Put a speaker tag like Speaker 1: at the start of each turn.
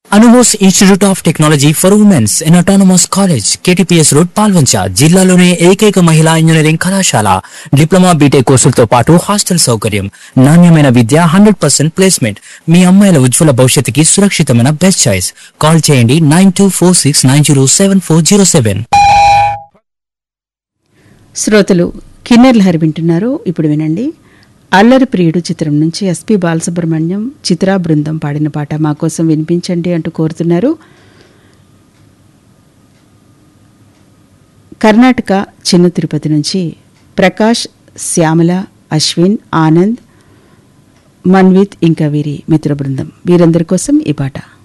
Speaker 1: అనుమోస్ institute of technology for women's in autonomous college KTPS road Palvancha జిల్లాలోనే ఏకైక మహిళా engineering కళాశాల డిప్లొమా బీటెక్ కోర్సులతో పాటు హాస్టల్ సౌకర్యం నాణ్యమైన విద్య 100% ప్లేస్మెంట్ మీ అమ్మాయిల ఉజ్వల భవిష్యత్తుకి సురక్షితమైన బెస్ట్ చాయిస్ కాల్ చేయండి 9246907407
Speaker 2: శ్రోతలు కిన్నెర్ లహరి వింటున్నారు. ఇప్పుడు వినండి. అల్లరి ప్రియుడు చిత్రం నుంచి ఎస్పి బాలసుబ్రహ్మణ్యం చిత్రా బృందం పాడిన పాట మా కోసం వినిపించండి అంటూ కోరుతున్నారు. కర్ణాటక చిన్న తిరుపతి నుంచి ప్రకాష్, శ్యామల, అశ్విన్, ఆనంద్, మన్విత్ ఇంకా వీరి మిత్ర బృందం వీరందరి కోసం ఈ పాట.